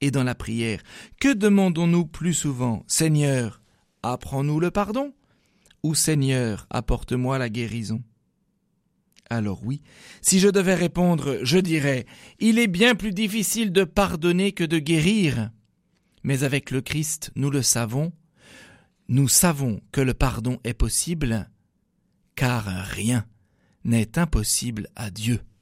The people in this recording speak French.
et dans la prière, que demandons-nous plus souvent? Seigneur, apprends-nous le pardon? Ou Seigneur, apporte-moi la guérison? Alors oui, si je devais répondre, je dirais, il est bien plus difficile de pardonner que de guérir. Mais avec le Christ, nous le savons, nous savons que le pardon est possible, car rien n'est impossible à Dieu.